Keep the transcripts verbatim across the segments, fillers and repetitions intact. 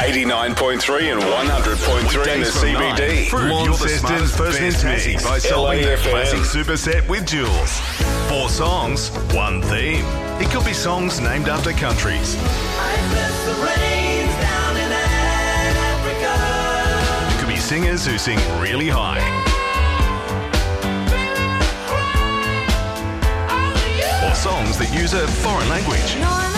eighty-nine point three and one hundred point three in the C B D. Launceston's first in Tassie by solving the L A F M. classic superset with Jules. Four songs, one theme. It could be songs named after countries. It could be singers who sing really high. Or songs that use a foreign language.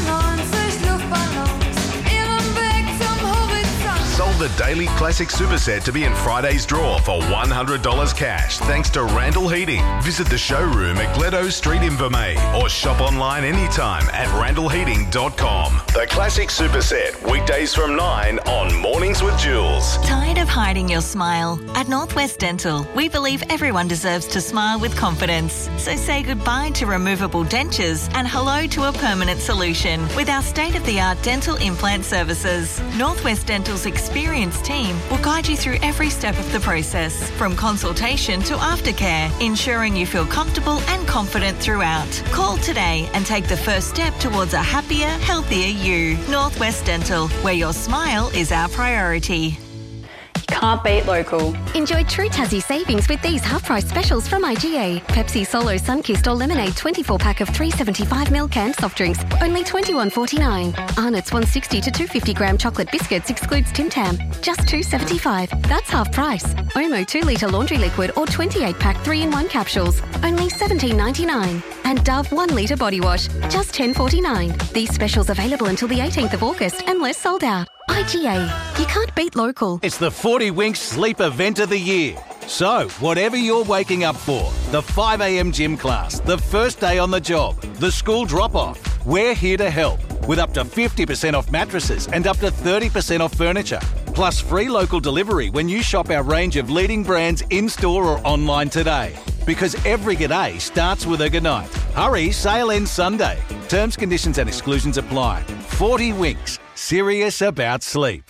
Sold the Daily Classic Superset to be in Friday's draw for one hundred dollars cash thanks to Randall Heating. Visit the showroom at Gledo Street in Vermey or shop online anytime at randall heating dot com. The Classic Superset, weekdays from nine on Mornings with Jules. Tired of hiding your smile? At Northwest Dental, we believe everyone deserves to smile with confidence. So say goodbye to removable dentures and hello to a permanent solution with our state-of-the-art dental implant services. Northwest Dental's experienced team will guide you through every step of the process, from consultation to aftercare, ensuring you feel comfortable and confident throughout. Call today and take the first step towards a happier, healthier you. Northwest Dental, where your smile is our priority. Can't beat local. Enjoy true Tassie savings with these half-price specials from I G A. Pepsi Solo Sunkist or Lemonade twenty-four pack of three seventy-five milliliter canned soft drinks, only twenty-one forty-nine. Arnott's one sixty to two fifty gram chocolate biscuits excludes Tim Tam, just two seventy-five. That's half price. Omo two litre laundry liquid or twenty-eight pack three in one capsules, only seventeen ninety-nine. And Dove one litre body wash, just ten forty-nine. These specials available until the eighteenth of August unless sold out. I G A. You can't beat local. It's the forty Winks Sleep Event of the Year. So, whatever you're waking up for, the five a.m. gym class, the first day on the job, the school drop-off, we're here to help with up to fifty percent off mattresses and up to thirty percent off furniture. Plus free local delivery when you shop our range of leading brands in-store or online today. Because every g'day starts with a goodnight. Hurry, sale ends Sunday. Terms, conditions and exclusions apply. forty Winks. Serious about sleep.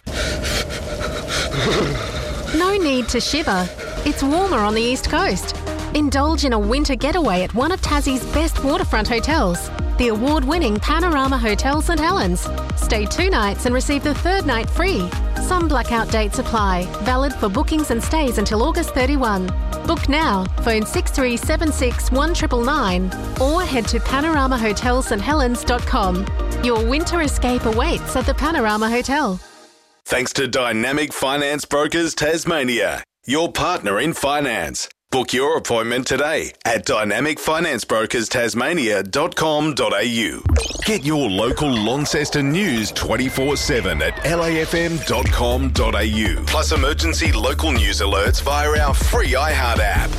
No need to shiver. It's warmer on the East Coast. Indulge in a winter getaway at one of Tassie's best waterfront hotels, the award-winning Panorama Hotel St Helens. Stay two nights and receive the third night free. Some blackout dates apply. Valid for bookings and stays until August thirty-first. Book now. Phone six three seven six one nine nine nine or head to panorama hotel st helens dot com. Your winter escape awaits at the Panorama Hotel. Thanks to Dynamic Finance Brokers Tasmania, your partner in finance. Book your appointment today at dynamic finance brokers tasmania dot com dot a u. Get your local Launceston news twenty-four seven at l a f m dot com dot a u. Plus emergency local news alerts via our free iHeart app.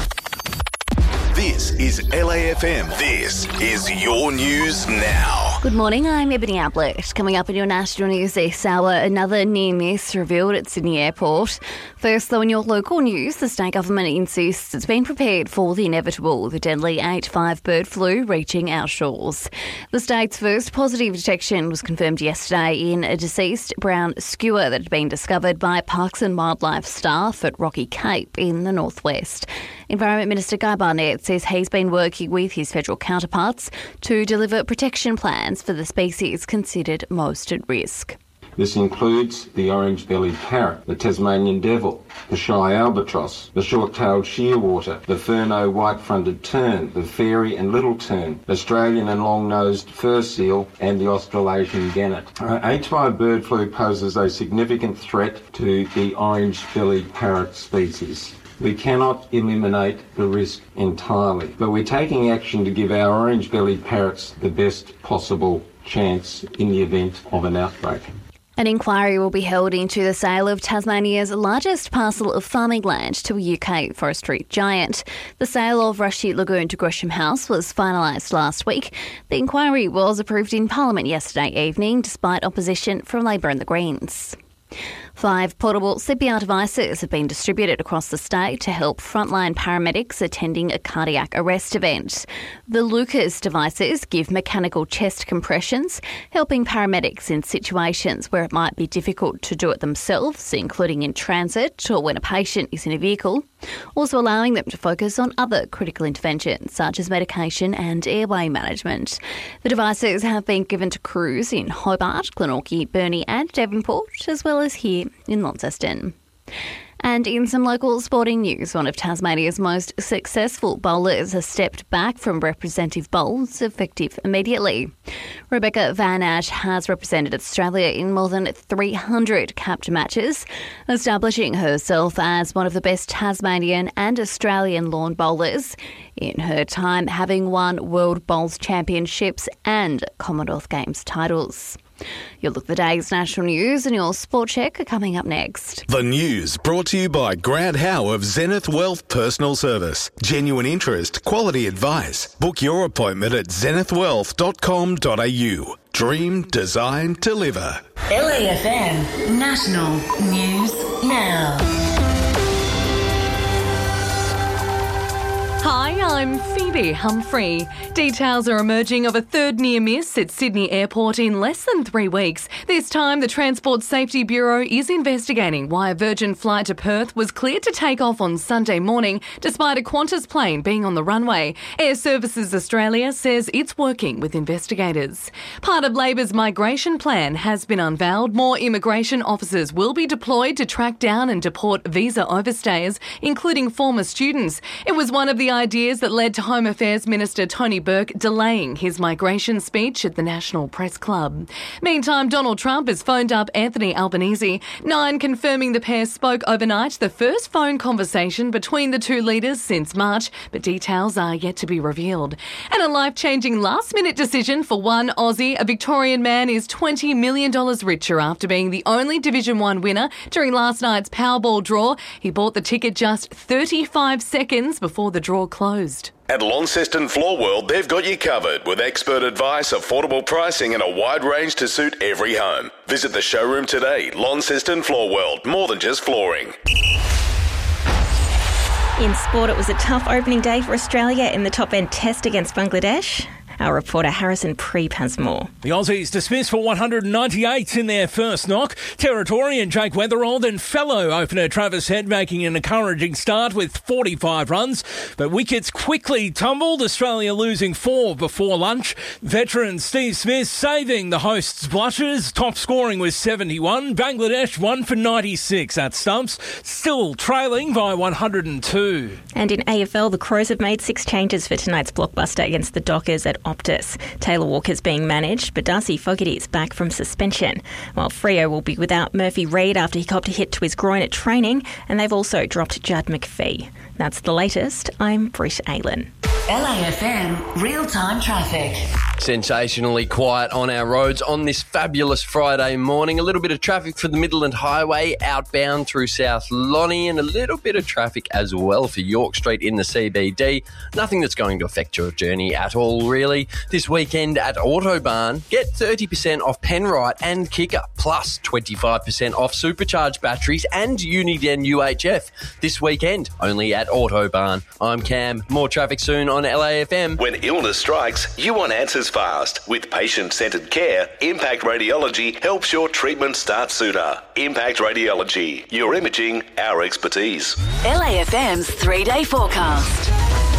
This is L A F M. This is your news now. Good morning, I'm Ebony Ablett. Coming up in your national news this hour, another near miss revealed at Sydney Airport. First, though, in your local news, the state government insists it's been prepared for the inevitable, the deadly H five bird flu reaching our shores. The state's first positive detection was confirmed yesterday in a deceased brown skua that had been discovered by Parks and Wildlife staff at Rocky Cape in the northwest. Environment Minister Guy Barnett says he's been working with his federal counterparts to deliver protection plans for the species considered most at risk. This includes the orange-bellied parrot, the Tasmanian devil, the shy albatross, the short-tailed shearwater, the Furneaux white-fronted tern, the fairy and little tern, Australian and long-nosed fur seal, and the Australasian gannet. Uh, H five bird flu poses a significant threat to the orange-bellied parrot species. We cannot eliminate the risk entirely, but we're taking action to give our orange-bellied parrots the best possible chance in the event of an outbreak. An inquiry will be held into the sale of Tasmania's largest parcel of farming land to a U K forestry giant. The sale of Rushy Lagoon to Gresham House was finalised last week. The inquiry was approved in Parliament yesterday evening, despite opposition from Labor and the Greens. Five portable C P R devices have been distributed across the state to help frontline paramedics attending a cardiac arrest event. The Lucas devices give mechanical chest compressions, helping paramedics in situations where it might be difficult to do it themselves, including in transit or when a patient is in a vehicle. also allowing them to focus on other critical interventions such as medication and airway management. The devices have been given to crews in Hobart, Glenorchy, Burnie and Devonport, as well as here in Launceston. And in some local sporting news, one of Tasmania's most successful bowlers has stepped back from representative bowls effective immediately. Rebecca Van Ash has represented Australia in more than three hundred capped matches, establishing herself as one of the best Tasmanian and Australian lawn bowlers in her time, having won World Bowls Championships and Commonwealth Games titles. You'll look at the day's national news and your sport check are coming up next. The news brought to you by Grant Howe of Zenith Wealth Personal Service. Genuine interest, quality advice. Book your appointment at zenith wealth dot com dot a u. Dream, design, deliver. L A F M National News Now. Hi, I'm Phoebe Humphrey. Details are emerging of a third near miss at Sydney Airport in less than three weeks. This time, the Transport Safety Bureau is investigating why a Virgin flight to Perth was cleared to take off on Sunday morning despite a Qantas plane being on the runway. Air Services Australia says it's working with investigators. Part of Labor's migration plan has been unveiled. More immigration officers will be deployed to track down and deport visa overstayers, including former students. It was one of the ideas that led to Home Affairs Minister Tony Burke delaying his migration speech at the National Press Club. Meantime, Donald Trump has phoned up Anthony Albanese, Nine confirming the pair spoke overnight, the first phone conversation between the two leaders since March, but details are yet to be revealed. And a life-changing last-minute decision for one Aussie. A Victorian man is twenty million dollars richer after being the only Division one winner during last night's Powerball draw. He bought the ticket just thirty-five seconds before the draw closed. At Launceston Floor World, they've got you covered with expert advice, affordable pricing and a wide range to suit every home. Visit the showroom today. Launceston Floor World, more than just flooring. In sport, it was a tough opening day for Australia in the top-end test against Bangladesh. Our reporter Harrison Preep has more. The Aussies dismissed for one hundred ninety-eight in their first knock. Territorian Jake Weatherald and fellow opener Travis Head making an encouraging start with forty-five runs. But wickets quickly tumbled, Australia losing four before lunch. Veteran Steve Smith saving the hosts' blushes. Top scoring was seventy-one. Bangladesh one for ninety-six at stumps, still trailing by one hundred two. And in A F L, the Crows have made six changes for tonight's blockbuster against the Dockers at Optus. Taylor Walker's being managed, but Darcy Fogarty is back from suspension, while Freo will be without Murphy Reid after he copped a hit to his groin at training, and they've also dropped Judd McPhee. That's the latest. I'm Britt Aylen. L A F M real-time traffic. Sensationally quiet on our roads on this fabulous Friday morning. A little bit of traffic for the Midland Highway outbound through South Lonnie, and a little bit of traffic as well for York Street in the C B D. Nothing that's going to affect your journey at all, really. This weekend at Autobarn, get thirty percent off Penrite and Kicker, plus twenty-five percent off supercharged batteries and Uniden U H F. This weekend, only at Autobarn. I'm Cam. More traffic soon on L A F M. When illness strikes, you want answers fast. With patient-centred care, Impact Radiology helps your treatment start sooner. Impact Radiology, your imaging, our expertise. L A F M's three-day forecast.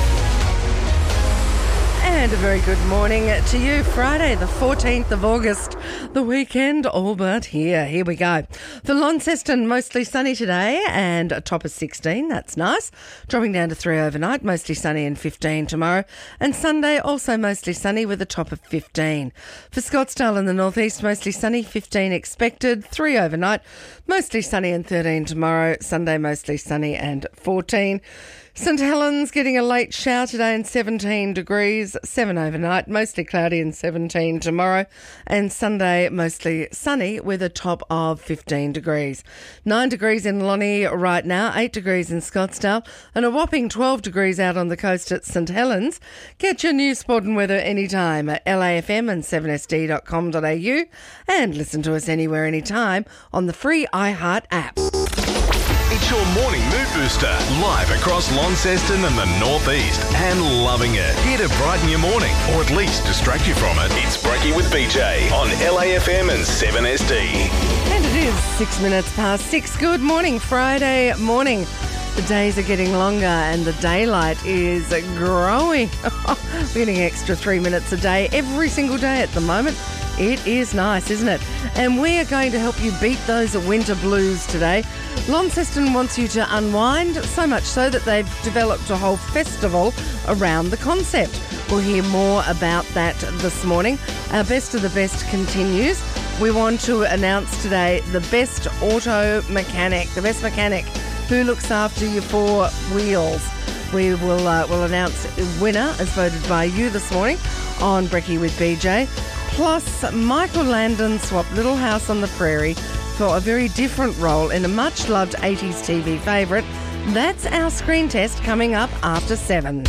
And a very good morning to you. Friday, the fourteenth of August, the weekend all but here. Here we go. For Launceston, mostly sunny today and a top of sixteen. That's nice. Dropping down to three overnight, mostly sunny and fifteen tomorrow. And Sunday, also mostly sunny with a top of fifteen. For Scottsdale in the northeast, mostly sunny, fifteen expected, three overnight, mostly sunny and thirteen tomorrow. Sunday, mostly sunny and fourteen. St Helens getting a late shower today and seventeen degrees, seven overnight, mostly cloudy and seventeen tomorrow, and Sunday mostly sunny with a top of fifteen degrees. nine degrees in Lonnie right now, eight degrees in Scottsdale, and a whopping twelve degrees out on the coast at St Helens. Get your news, sport and weather anytime at L A F M and seven S D dot com dot a u, and listen to us anywhere, anytime on the free iHeart app. It's your morning mood booster, live across Launceston and the northeast, and loving it. Here to brighten your morning, or at least distract you from it. It's Breaky with B J on L A F M and seven S D. And it is six minutes past six. Good morning, Friday morning. The days are getting longer and the daylight is growing. We're getting an extra three minutes a day every single day at the moment. It is nice, isn't it? And we are going to help you beat those winter blues today. Launceston wants you to unwind, so much so that they've developed a whole festival around the concept. We'll hear more about that this morning. Our best of the best continues. We want to announce today the best auto mechanic, the best mechanic who looks after your four wheels. We will uh, will announce a winner as voted by you this morning on Brekkie with B J. Plus, Michael Landon swapped Little House on the Prairie for a very different role in a much-loved eighties T V favourite. That's our screen test coming up after seven.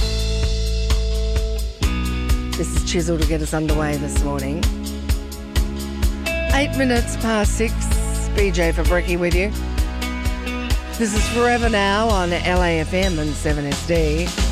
This is Chisel to get us underway this morning. Eight minutes past six. B J for Brekkie with you. This is Forever Now on L A F M and seven S D.